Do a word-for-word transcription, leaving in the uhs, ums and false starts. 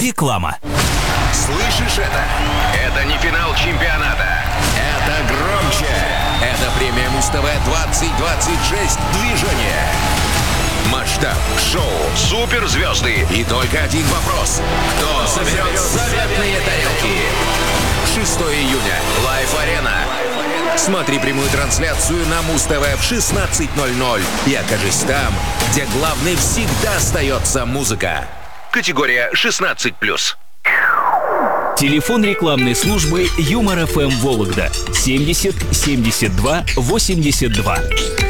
Реклама. Слышишь это? Это не финал чемпионата. Это громче. Это премия Муз-ТВ двадцать двадцать шесть движение. Масштаб, шоу, суперзвезды и только один вопрос. Кто соберет заветные тарелки? шестого июня. Лайф-арена. Смотри прямую трансляцию на Муз-ТВ в шестнадцать ноль ноль и окажись там, где главной всегда остается музыка. Категория шестнадцать плюс. Телефон рекламной службы Юмор ФМ Вологда семьдесят семьдесят два восемьдесят два.